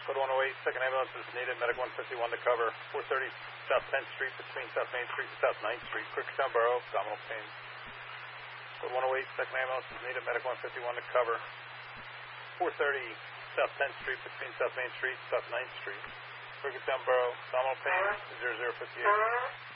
Code 108, second ambulance is needed, medic 151 to cover. 430 South 10th Street between South Main Street and South 9th Street. Quakertown Borough, abdominal pain. Code 108, second ambulance is needed, medic 151 to cover. 430 South 10th Street between South Main Street and South 9th Street. Quakertown Borough, abdominal pain, 0058.